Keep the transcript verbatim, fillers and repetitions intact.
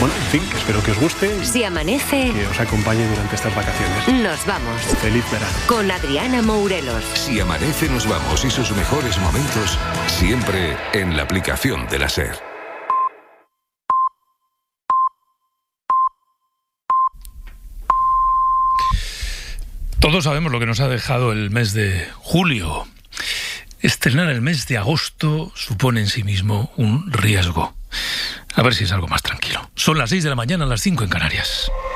Bueno, en fin, que espero que os guste y Si amanece, que os acompañe durante estas vacaciones. nos vamos. Feliz verano. Con Adriana Mourelos. Si amanece, nos vamos y sus mejores momentos siempre en la aplicación de la SER. Todos sabemos lo que nos ha dejado el mes de julio. Estrenar el mes de agosto supone en sí mismo un riesgo. A ver si es algo más tranquilo. Son las seis de la mañana, las cinco en Canarias.